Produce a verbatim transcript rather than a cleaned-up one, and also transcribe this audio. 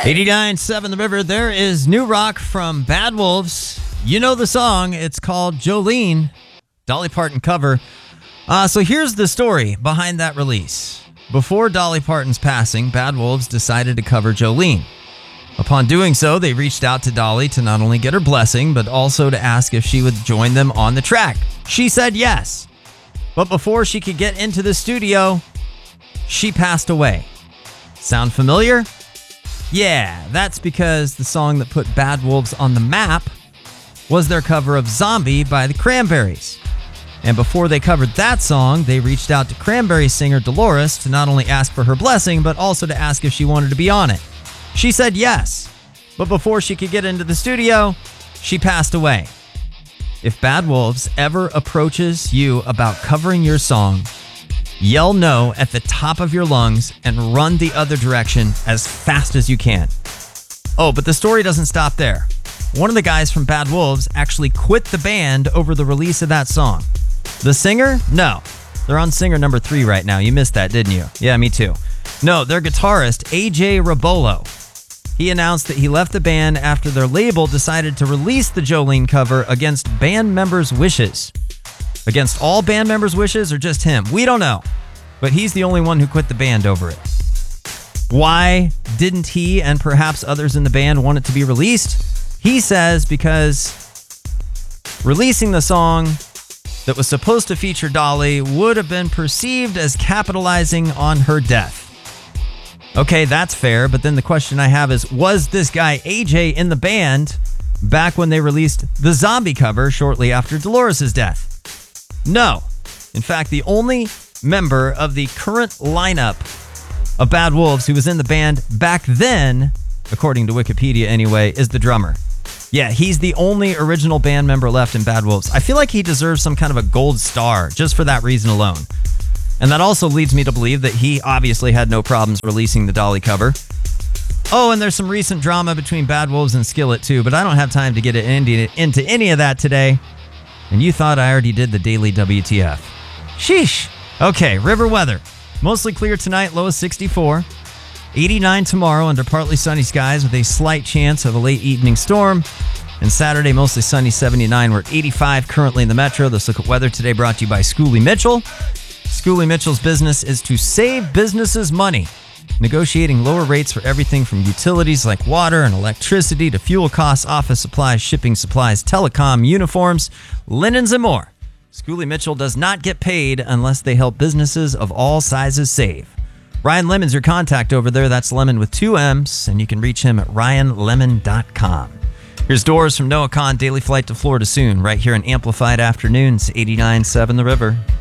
eighty-nine point seven The River. There is new rock from Bad Wolves. You know the song. It's called Jolene. Dolly Parton cover. Uh, so here's the story behind that release. Before Dolly Parton's passing, Bad Wolves decided to cover Jolene. Upon doing so, they reached out to Dolly to not only get her blessing, but also to ask if she would join them on the track. She said yes. But before she could get into the studio, she passed away. Sound familiar? Yeah, that's because the song that put Bad Wolves on the map was their cover of Zombie by the Cranberries. And before they covered that song, they reached out to Cranberries singer Dolores to not only ask for her blessing, but also to ask if she wanted to be on it. She said yes, but before she could get into the studio, she passed away. If Bad Wolves ever approaches you about covering your song, yell no at the top of your lungs and run the other direction as fast as you can. Oh, but the story doesn't stop there. One of the guys from Bad Wolves actually quit the band over the release of that song. The singer? No. They're on singer number three right now. You missed that, didn't you? Yeah, me too. No, their guitarist, A J Rabolo. He announced that he left the band after their label decided to release the Jolene cover against band members' wishes. Against all band members' wishes or just him? We don't know. But he's the only one who quit the band over it. Why didn't he and perhaps others in the band want it to be released? He says because releasing the song that was supposed to feature Dolly would have been perceived as capitalizing on her death. Okay, that's fair, but then the question I have is, was this guy A J in the band back when they released the Zombie cover shortly after Dolores' death? No. In fact, the only member of the current lineup of Bad Wolves who was in the band back then, according to Wikipedia anyway, is the drummer. Yeah, he's the only original band member left in Bad Wolves. I feel like he deserves some kind of a gold star just for that reason alone. And that also leads me to believe that he obviously had no problems releasing the Dolly cover. Oh, and there's some recent drama between Bad Wolves and Skillet too, but I don't have time to get into, into any of that today. And you thought I already did the daily W T F. Sheesh. Okay, river weather. Mostly clear tonight, low of sixty-four. eighty-nine tomorrow under partly sunny skies with a slight chance of a late evening storm. And Saturday, mostly sunny, seventy-nine. We're at eighty-five currently in the metro. This look at weather today brought to you by Schoolie Mitchell. Schoolie Mitchell's business is to save businesses money, negotiating lower rates for everything from utilities like water and electricity to fuel costs, office supplies, shipping supplies, telecom, uniforms, linens, and more. Schoolie Mitchell does not get paid unless they help businesses of all sizes save. Ryan Lemon's your contact over there. That's Lemon with two M's, and you can reach him at ryan lemon dot com. Here's Doors from Noah Kahan, daily flight to Florida soon, right here in Amplified Afternoons, eighty-nine point seven The River.